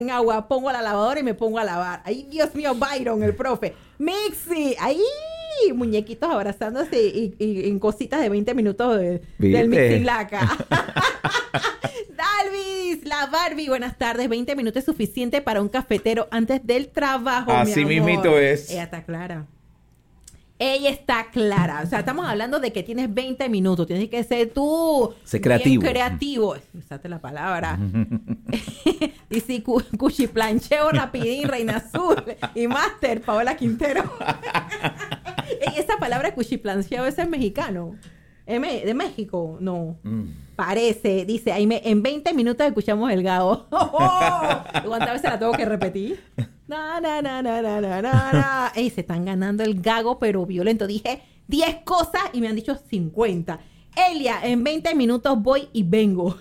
en agua, pongo a la lavadora y me pongo a lavar. Ay, Dios mío, Byron, el profe. Mixi, ahí, muñequitos abrazándose y en cositas de 20 minutos del Mixi Laca. Dalvis, la Barbie, buenas tardes. 20 minutos es suficiente para un cafetero antes del trabajo, así mi amor. mismito es. Ella está clara. Ella está clara. O sea, estamos hablando de que tienes 20 minutos. Tienes que ser tú. Sé creativo. Bien creativo. Usaste la palabra. Dice cuchiplancheo, rapidín, Reina Azul y máster, Paola Quintero. Esa palabra cuchiplancheo, ¿ese es mexicano? ¿De México? No. Parece. Dice, ahí en 20 minutos escuchamos el gago. ¿Cuántas veces la tengo que repetir? Ey, se están ganando el gago, pero violento. Dije 10 cosas y me han dicho 50. Elia, en 20 minutos voy y vengo.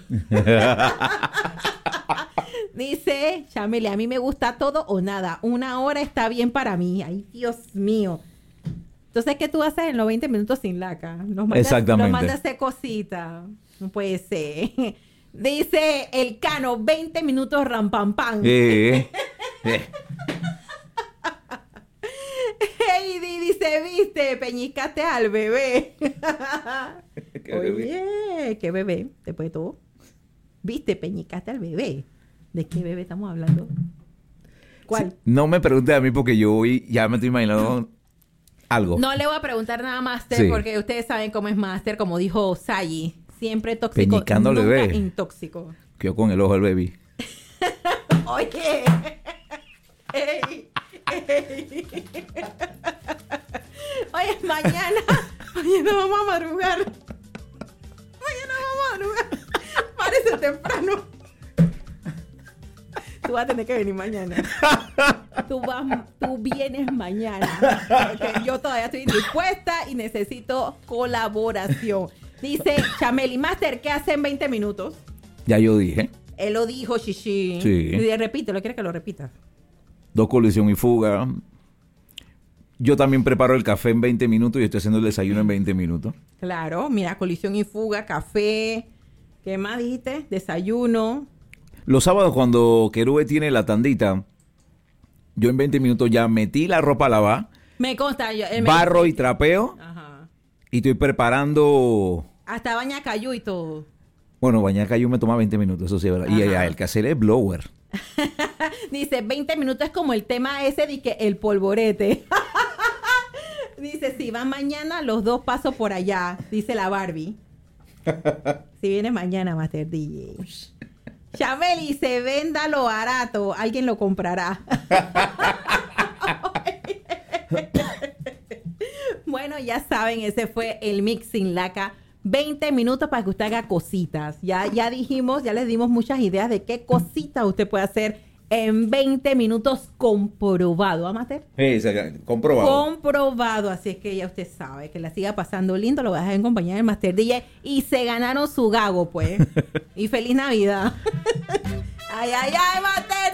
Dice Chamele, a mí me gusta todo o nada. 1 hora está bien para mí. Ay, Dios mío. Entonces, ¿qué tú haces en los 20 minutos sin laca? Exactamente. Nos mandas a hacer cositas. No puede ser. Dice el Cano, 20 minutos rampampam. Heidi dice, viste, peñiscaste al bebé. Oye, ¿qué bebé? Después de todo. Viste, peñiscaste al bebé. ¿De qué bebé estamos hablando? ¿Cuál? Sí, no me preguntes a mí porque yo hoy ya me estoy imaginando algo. No le voy a preguntar nada a Master porque ustedes saben cómo es Master, como dijo Sayi. Siempre tóxico, peñiscando al nunca bebé. intóxico. Quedó con el ojo al baby. Oye. Ey. Oye, mañana vamos a madrugar. Parece temprano. Tú vas a tener que venir mañana. Tú vienes mañana. Porque yo todavía estoy indispuesta y necesito colaboración. Dice Chameli, Master, ¿qué hace en 20 minutos? Ya yo dije. Él lo dijo, Shishi. Sí. Y repítelo, ¿quieres que lo repita? 2 colisión y fuga. Yo también preparo el café en 20 minutos y estoy haciendo el desayuno en 20 minutos. Claro, mira, colisión y fuga, café. ¿Qué más dijiste? Desayuno. Los sábados cuando Querube tiene la tandita, yo en 20 minutos ya metí la ropa a lavar. Me consta. Barro y trapeo. Ajá. Y estoy preparando... Hasta baña cayú y todo. Bueno, bañar cayú me toma 20 minutos, eso sí es verdad. Y el que hacer es blower. Dice, 20 minutos es como el tema ese de que el polvorete. Dice, si van mañana, los 2 paso por allá. Dice la Barbie. Si vienes mañana, Master DJ. Chameli, se venda lo barato. Alguien lo comprará. Bueno, ya saben, ese fue el Mix sin Laca. 20 minutos para que usted haga cositas. Ya dijimos, ya les dimos muchas ideas de qué cositas usted puede hacer en 20 minutos comprobado. ¿Ah, Master? Sí, comprobado. Comprobado. Así es que ya usted sabe que la siga pasando lindo. Lo voy a dejar en compañía del Master DJ. Y se ganaron su gago, pues. Y feliz Navidad. Ay, Master.